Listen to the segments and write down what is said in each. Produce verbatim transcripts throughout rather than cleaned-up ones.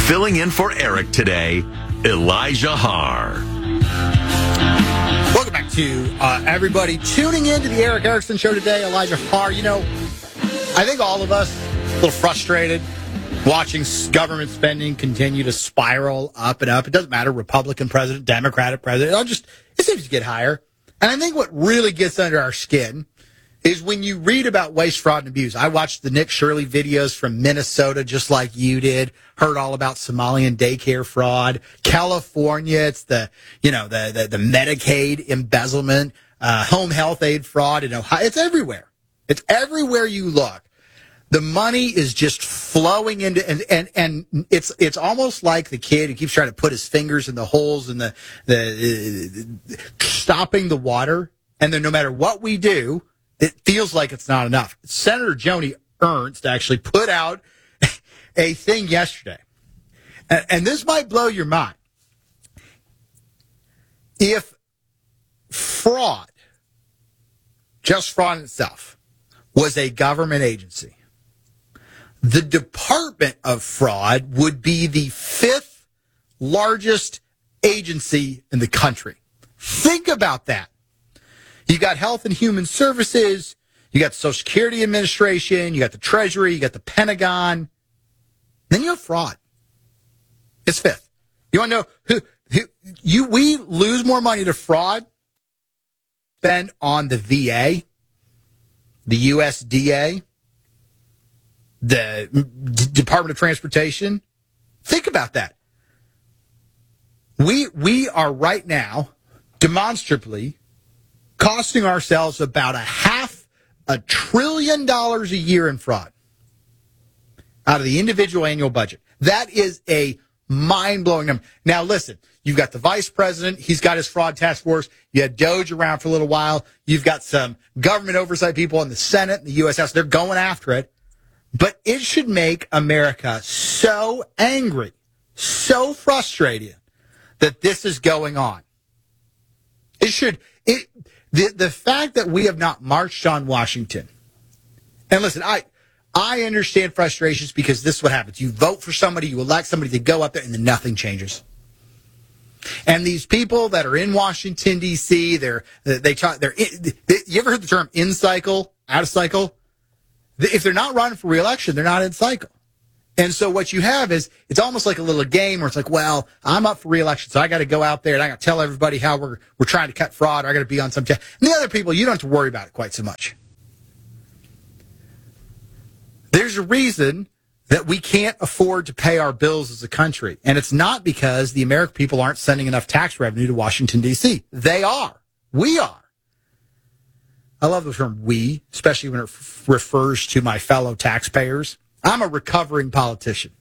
Filling in for Eric today, Elijah Haar. Welcome back to uh, everybody tuning in to the Eric Erickson Show today. Elijah Haar. You know, I think all of us a little frustrated watching government spending continue to spiral up and up. It doesn't matter, Republican president, Democratic president. It'll just, it seems to get higher. And I think what really gets under our skin is when you read about waste, fraud, and abuse. I watched the Nick Shirley videos from Minnesota just like you did, heard all about Somalian daycare fraud. California, it's the, you know, the, the, the Medicaid embezzlement, uh, home health aid fraud in Ohio. It's everywhere. It's everywhere you look. The money is just flowing into, and, and, and it's, it's almost like the kid who keeps trying to put his fingers in the holes and the, the, uh, stopping the water. And then no matter what we do, it feels like it's not enough. Senator Joni Ernst actually put out a thing yesterday. And, and this might blow your mind. If fraud, just fraud in itself, was a government agency, the Department of Fraud would be the fifth largest agency in the country. Think about that. You got Health and Human Services, you got the Social Security Administration, you got the Treasury, you got the Pentagon. Then you have fraud. It's fifth. You want to know who, who you we lose more money to fraud spent on the V A, the U S D A, the D- Department of Transportation. Think about that. We we are right now demonstrably costing ourselves about a half a trillion dollars a year in fraud out of the individual annual budget. That is a mind-blowing number. Now, listen, you've got the vice president. He's got his fraud task force. You had Doge around for a little while. You've got some government oversight people in the Senate and the U S House. They're going after it. But it should make America so angry, so frustrated that this is going on. It should... it. The the fact that we have not marched on Washington, and listen, I I understand frustrations because this is what happens. You vote for somebody, you elect somebody to go up there, and then nothing changes. And these people that are in Washington, D C, they're they talk. They're they, you ever heard the term in cycle, out of cycle? If they're not running for re-election, they're not in cycle. And so what you have is, it's almost like a little game where it's like, well, I'm up for re-election, so I got to go out there and I got to tell everybody how we're we're trying to cut fraud, or I got to be on some... T- and the other people, you don't have to worry about it quite so much. There's a reason that we can't afford to pay our bills as a country. And it's not because the American people aren't sending enough tax revenue to Washington, D C. They are. We are. I love the term we, especially when it f- refers to my fellow taxpayers. I'm a recovering politician.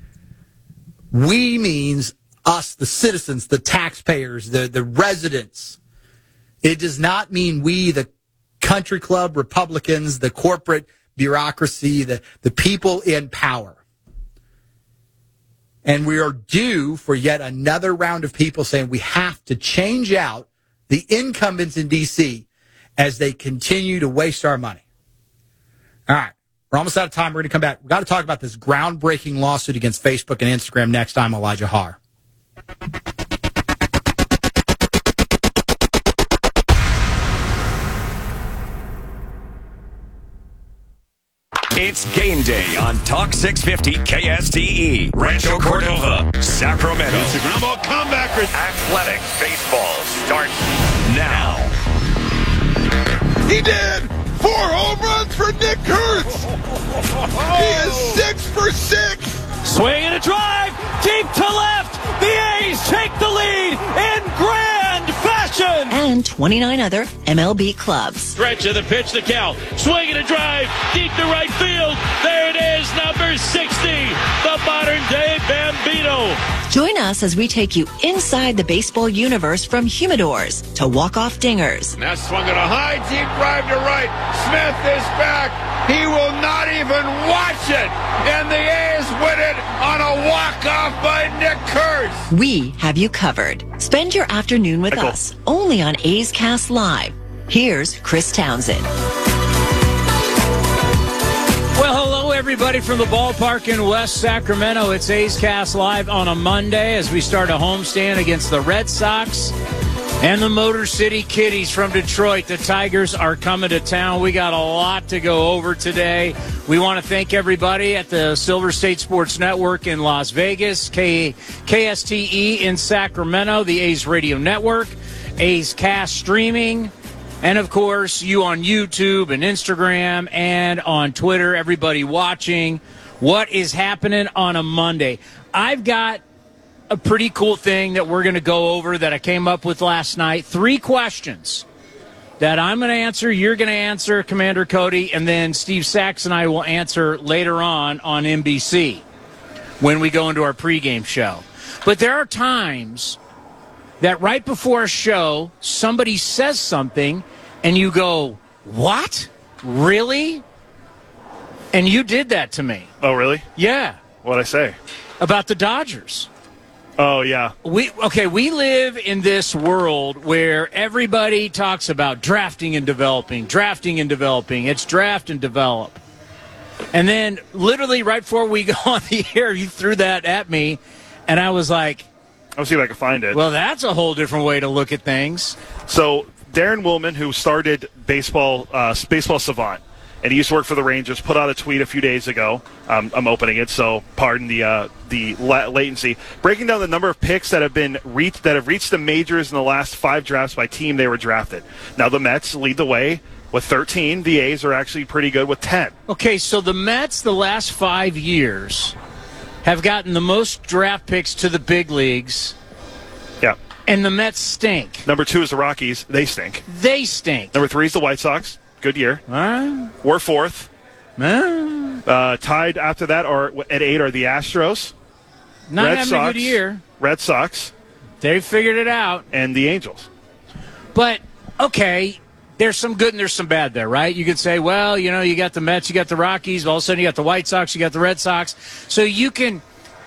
We means us, the citizens, the taxpayers, the, the residents. It does not mean we, the country club Republicans, the corporate bureaucracy, the, the people in power. And we are due for yet another round of people saying we have to change out the incumbents in D C as they continue to waste our money. All right. We're almost out of time. We're going to come back. We've got to talk about this groundbreaking lawsuit against Facebook and Instagram next time. Elijah Haar. It's game day on Talk six fifty K S T E. Rancho Cordova, Sacramento. Instagram ball comebackers. Athletic baseball starts now. He did! Four home runs for Nick Kurtz! He is six for six! Swing and a drive, deep to left. The A's take the lead in grand fashion. And twenty-nine other M L B clubs. Stretch of the pitch to Cal. Swing and a drive, deep to right field. There it is, number sixty, the modern-day Bambino. Join us as we take you inside the baseball universe, from humidors to walk-off dingers. Now swung at a high, deep drive to right. Smith is back. He will not even watch it. And the A's win it on a walk-off by Nick Kurtz. We have you covered. Spend your afternoon with us, only on A's Cast Live. Here's Chris Townsend. Well, hello, everybody. everybody from the ballpark in West Sacramento. It's A's Cast Live on a Monday as we start a homestand against the Red Sox and the Motor City Kitties from Detroit. The Tigers are coming to town. We got a lot to go over today. We want to thank everybody at the Silver State Sports Network in Las Vegas, K- KSTE in Sacramento, the A's Radio Network, A's Cast Streaming, and, of course, you on YouTube and Instagram and on Twitter, everybody watching what is happening on a Monday. I've got a pretty cool thing that we're going to go over that I came up with last night. Three questions that I'm going to answer, you're going to answer, Commander Cody, and then Steve Sachs and I will answer later on on N B C when we go into our pregame show. But there are times that right before a show, somebody says something, and you go, what? Really? And you did that to me. Oh, really? Yeah. What'd I say? About the Dodgers. Oh, yeah. We okay, we live in this world where everybody talks about drafting and developing, drafting and developing. It's draft and develop. And then literally right before we go on the air, you threw that at me, and I was like, I'll see if I can find it. well, that's a whole different way to look at things. So Darren Willman, who started baseball, uh, Baseball Savant, and he used to work for the Rangers, put out a tweet a few days ago. Um, I'm opening it, so pardon the uh, the la- latency. Breaking down the number of picks that have been reached that have reached the majors in the last five drafts by team they were drafted. Now the Mets lead the way with thirteen. The A's are actually pretty good with ten. Okay, so the Mets the last five years have gotten the most draft picks to the big leagues, Yeah. and the Mets stink. Number two is the Rockies. They stink. They stink. Number three is the White Sox. Good year. Huh? We're fourth. Huh? Uh, tied after that are at eight are the Astros, Not Red having Sox, a good year. Red Sox, They figured it out. and the Angels. But, okay, there's some good and there's some bad there, right? You could say, well, you know, you got the Mets, you got the Rockies, all of a sudden you got the White Sox, you got the Red Sox. So you can,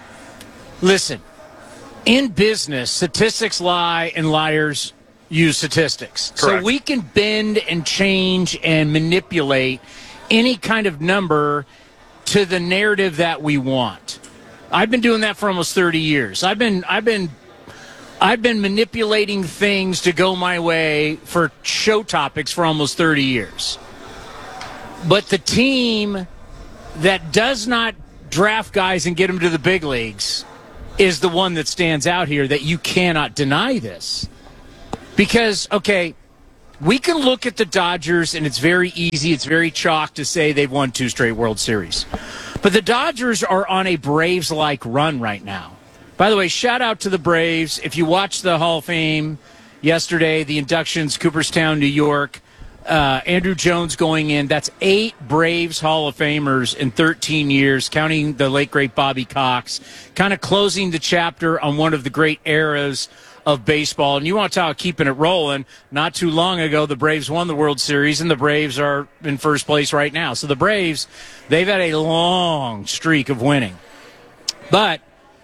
listen, in business, statistics lie and liars use statistics. Correct. So we can bend and change and manipulate any kind of number to the narrative that we want. I've been doing that for almost thirty years. I've been I've been I've been manipulating things to go my way for show topics for almost thirty years. But the team that does not draft guys and get them to the big leagues is the one that stands out here, that you cannot deny this. Because, okay, we can look at the Dodgers, and it's very easy, it's very chalk to say they've won two straight World Series. But the Dodgers are on a Braves-like run right now. By the way, shout out to the Braves. If you watched the Hall of Fame yesterday, the inductions, Cooperstown, New York, uh, Andrew Jones going in, that's eight Braves Hall of Famers in thirteen years, counting the late, great Bobby Cox, kind of closing the chapter on one of the great eras of baseball. And you want to talk keeping it rolling. Not too long ago, the Braves won the World Series, and the Braves are in first place right now. So the Braves, they've had a long streak of winning. But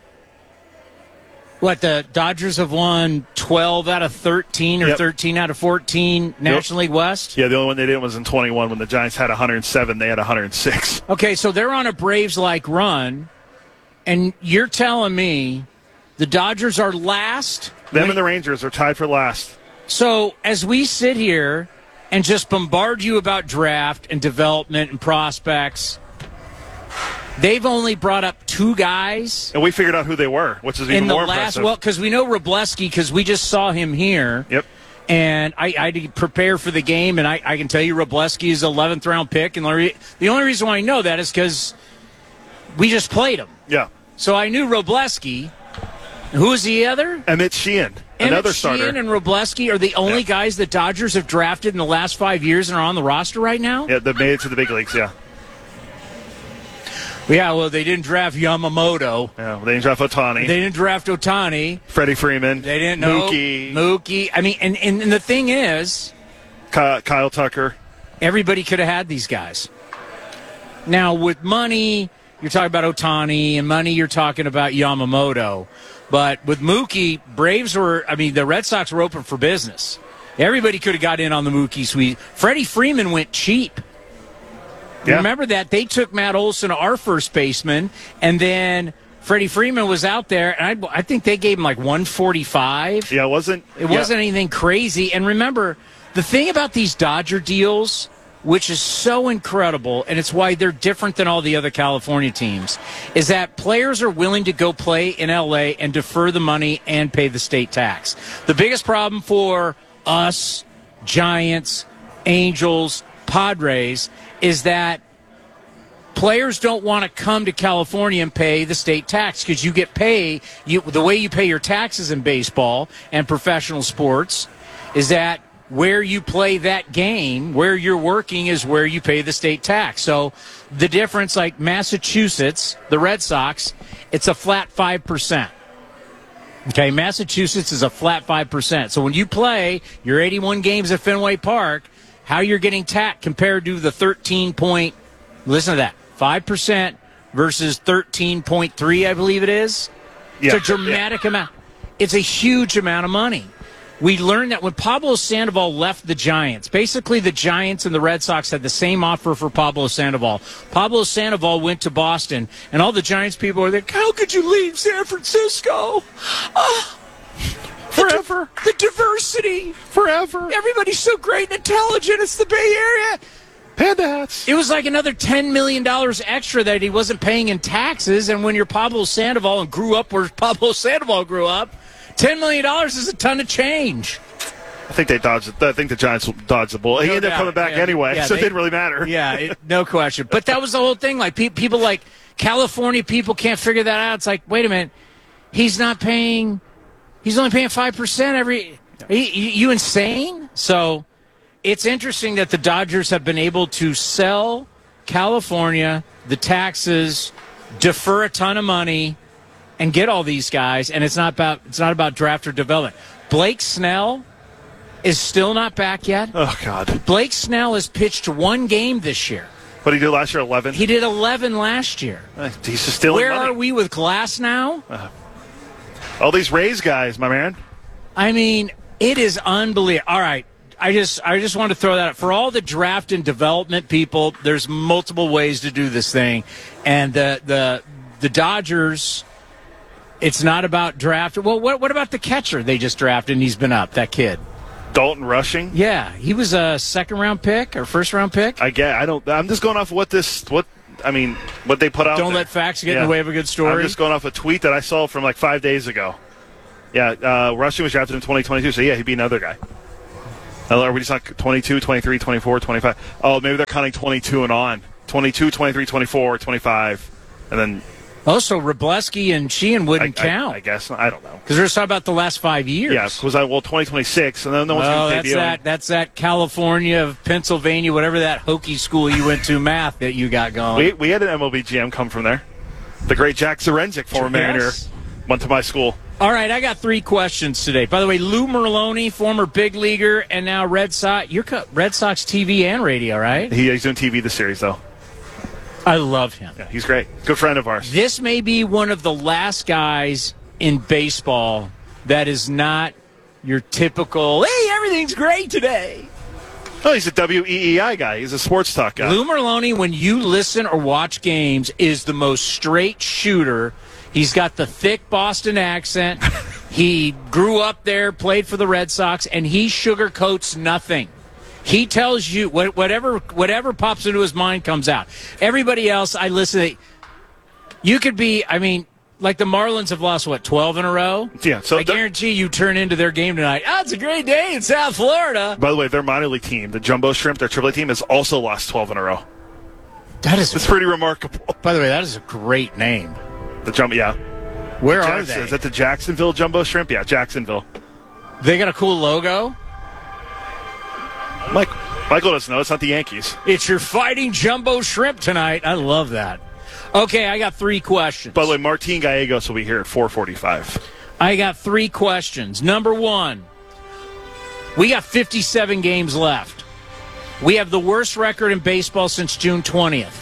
what, the Dodgers have won twelve out of thirteen or Yep. thirteen out of fourteen National League West? Yeah, the only one they didn't was in twenty-one when the Giants had one hundred seven. They had one hundred six. Okay, so they're on a Braves-like run, and you're telling me the Dodgers are last? Them and the Rangers are tied for last. So as we sit here and just bombard you about draft and development and prospects, they've only brought up two guys. And we figured out who they were, which is even in the more last, impressive. well, because we know Robleski, because we just saw him here. Yep. And I, I had to prepare for the game, and I, I can tell you Robleski is eleventh round pick. And the only reason why I know that is because we just played him. Yeah. So I knew Robleski. Who is the other? Emmett Sheehan, another Emmett starter. Sheehan and Robleski are the only Yeah. guys that Dodgers have drafted in the last five years and are on the roster right now? Yeah, they made it to the big leagues, yeah. Yeah, well, they didn't draft Yamamoto. Yeah, well, they didn't draft Ohtani. They didn't draft Ohtani. Freddie Freeman. They didn't know. Mookie. Mookie. I mean, and, and, and the thing is, Kyle, Kyle Tucker. everybody could have had these guys. Now, with money, you're talking about Ohtani, and money, you're talking about Yamamoto. But with Mookie, Braves were, I mean, the Red Sox were open for business. Everybody could have got in on the Mookie suite. Freddie Freeman went cheap. Yeah. Remember that? They took Matt Olson, our first baseman, and then Freddie Freeman was out there, and I, I think they gave him like one forty-five. Yeah, it wasn't. It yeah. wasn't anything crazy. And remember, the thing about these Dodger deals, which is so incredible, and it's why they're different than all the other California teams, is that players are willing to go play in L A and defer the money and pay the state tax. The biggest problem for us, Giants, Angels, Padres, is that players don't want to come to California and pay the state tax because you get paid. You, the way you pay your taxes in baseball and professional sports is that where you play that game, where you're working, is where you pay the state tax. So the difference, like Massachusetts, the Red Sox, it's a flat five percent. Okay, Massachusetts is a flat five percent. So when you play your eighty-one games at Fenway Park, how you're getting taxed compared to the thirteen point, listen to that, five percent versus thirteen point three, I believe it is. Yeah. It's a dramatic Yeah. amount. It's a huge amount of money. We learned that when Pablo Sandoval left the Giants, basically the Giants and the Red Sox had the same offer for Pablo Sandoval. Pablo Sandoval went to Boston, and all the Giants people were like, how could you leave San Francisco? Oh, Forever. The, the diversity. Forever. Everybody's so great and intelligent. It's the Bay Area. Panda hats. It was like another ten million dollars extra that he wasn't paying in taxes, and when you're Pablo Sandoval and grew up where Pablo Sandoval grew up, ten million dollars is a ton of change. I think they dodged it. I think the Giants dodged the bullet. He No ended up doubt. coming back Yeah, anyway, yeah, so they- it didn't really matter. Yeah, it, no question. But that was the whole thing. Like pe- people like California people can't figure that out. It's like, wait a minute, he's not paying. He's only paying five percent every. Are you, you insane? So it's interesting that the Dodgers have been able to sell California the taxes, defer a ton of money, and get all these guys. And it's not about it's not about draft or development. Blake Snell is still not back yet. Oh, God. Blake Snell has pitched one game this year. What did he do last year, eleven? He did eleven last year. Uh, He's just stealing Where money. are we with Glass now? All these Rays guys, my man. I mean, it is unbelievable. All right. I just I just want to throw that out. For all the draft and development people, there's multiple ways to do this thing. And the the the Dodgers, it's not about draft. Well, what what about the catcher they just drafted and he's been up, that kid? Dalton Rushing. Yeah, he was a second round pick or first round pick. I get. I don't. I'm just going off what this. What I mean, what they put out. Don't there. let facts get in Yeah. the way of a good story. I'm just going off a tweet that I saw from like five days ago. Yeah, uh, Rushing was drafted in twenty twenty-two, so yeah, he'd be another guy. Uh, Are we just not twenty-two, twenty-three, twenty-four, twenty-five? Oh, maybe they're counting twenty-two and on. twenty-two, twenty-three, twenty-four, twenty-five, and then. Oh, so Robleski and Sheehan wouldn't I, count. I, I guess. I don't know. Because we're just talking about the last five years. Yeah, because I well twenty twenty-six, and then no one's Well, going to that's debut. that. That's that California, Pennsylvania, whatever that hokey school you went to, math that you got going. We we had an M L B G M come from there. The great Jack Zarenzik, former Mariner, Yes. went to my school. All right, I got three questions today. By the way, Lou Merlone, former big leaguer and now Red Sox. You're co- Red Sox T V and radio, right? He, he's doing T V this series though. I love him. Yeah, he's great. Good friend of ours. This may be one of the last guys in baseball that is not your typical, hey, everything's great today. Oh, he's a W E E I guy. He's a sports talk guy. Lou Merlone, when you listen or watch games, is the most straight shooter. He's got the thick Boston accent. He grew up there, played for the Red Sox, and he sugarcoats nothing. He tells you what, whatever whatever pops into his mind comes out. Everybody else, I listen to. You could be, I mean, like the Marlins have lost, what, twelve in a row? Yeah, so I the- guarantee you turn into their game tonight. Oh, it's a great day in South Florida. By the way, their minor league team, the Jumbo Shrimp, their triple A team, has also lost twelve in a row. That is, It's pretty remarkable. by the way, that is a great name. The Jumbo, yeah. Where are Jackson- they? Is that the Jacksonville Jumbo Shrimp? Yeah, Jacksonville. They got a cool logo. Mike, Michael doesn't know. It's not the Yankees. It's your fighting jumbo shrimp tonight. I love that. Okay, I got three questions. By the way, Martin Gallegos will be here at four forty-five. I got three questions. Number one, we got fifty-seven games left. We have the worst record in baseball since June twentieth.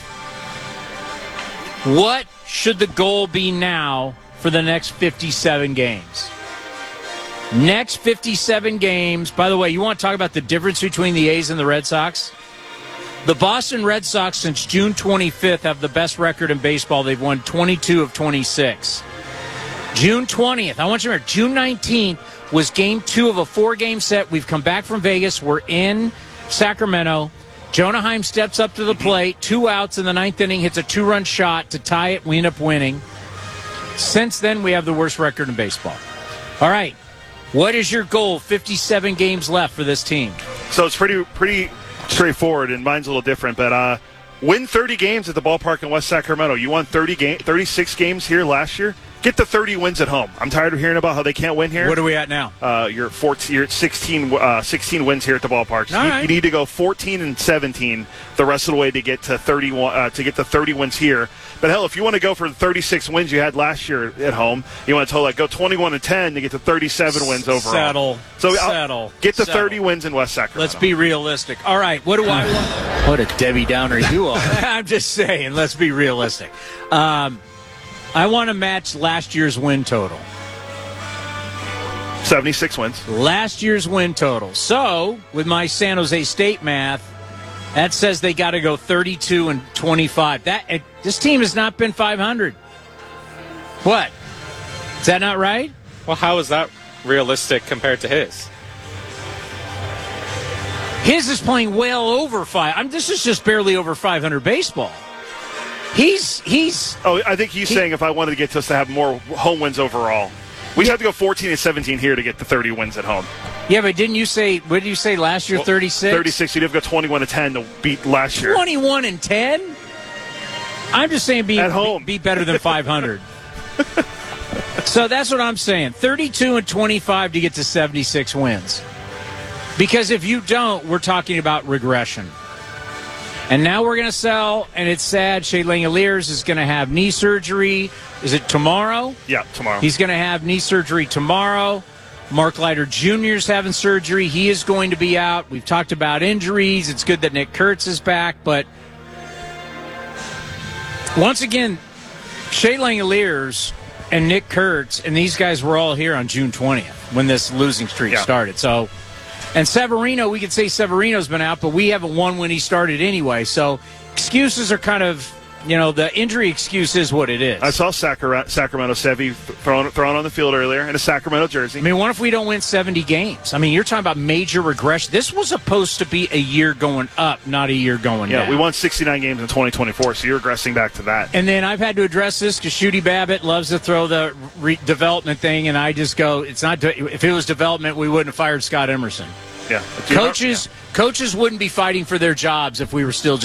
What should the goal be now for the next fifty-seven games? Next fifty-seven games. By the way, you want to talk about the difference between the A's and the Red Sox? The Boston Red Sox, since June twenty-fifth, have the best record in baseball. They've won twenty-two of twenty-six. June twentieth, I want you to remember, June nineteenth was game two of a four-game set. We've come back from Vegas. We're in Sacramento. Jonah Heim steps up to the plate, two outs in the ninth inning, hits a two-run shot to tie it. We end up winning. Since then, we have the worst record in baseball. All right. What is your goal? fifty-seven games left for this team. So it's pretty pretty straightforward, and mine's a little different. But uh, win thirty games at the ballpark in West Sacramento. You won thirty game, thirty-six games here last year. Get the thirty wins at home. I'm tired of hearing about how they can't win here. What are we at now? Uh, you're fourteen. You're at sixteen. Uh, sixteen wins here at the ballpark. So All you, right. you need to go fourteen and seventeen the rest of the way to get to thirty-one. Uh, to get the thirty wins here. But hell, if you want to go for the thirty-six wins you had last year at home, you want to like go twenty-one and ten to get to thirty-seven wins overall. Settle. So I'll Settle. get the Settle. thirty wins in West Sacramento. Let's be realistic. All right, what do I want? What a Debbie Downer you are. I'm just saying, let's be realistic. Um, I want to match last year's win total. seventy-six wins. Last year's win total. So, with my San Jose State math, that says they got to go thirty-two and twenty-five. That it, this team has not been five hundred. What? Is that not right? Well, how is that realistic compared to his? His is playing well over five. I'm, this is just barely over five hundred baseball. He's he's. Oh, I think he's he, saying if I wanted to get us to have more home wins overall, we have to go fourteen and seventeen here to get the thirty wins at home. Yeah, but didn't you say? What did you say last year? thirty-six. thirty-six. You'd have to go twenty-one and ten to beat last year. Twenty-one and ten. I'm just saying, be at home, be, be better than five hundred. So that's what I'm saying. thirty-two and twenty-five to get to seventy-six wins. Because if you don't, we're talking about regression. And now we're going to sell, and it's sad, Shea Langeliers is going to have knee surgery. Is it tomorrow? Yeah, tomorrow. He's going to have knee surgery tomorrow. Mark Leiter Junior is having surgery. He is going to be out. We've talked about injuries. It's good that Nick Kurtz is back. But once again, Shea Langeliers and Nick Kurtz and these guys were all here on June twentieth when this losing streak yeah. started. So... And Severino, we could say Severino's been out, but we haven't won when he started anyway. So excuses are kind of, you know, the injury excuse is what it is. I saw Sacra- Sacramento Sevy thrown, thrown on the field earlier in a Sacramento jersey. I mean, what if we don't win seventy games? I mean, you're talking about major regression. This was supposed to be a year going up, not a year going yeah, down. Yeah, we won sixty-nine games in twenty twenty-four, so you're regressing back to that. And then I've had to address this because Shooty Babbitt loves to throw the re- development thing, and I just go, it's not. De- if it was development, we wouldn't have fired Scott Emerson. Yeah, Coaches, yeah. coaches wouldn't be fighting for their jobs if we were still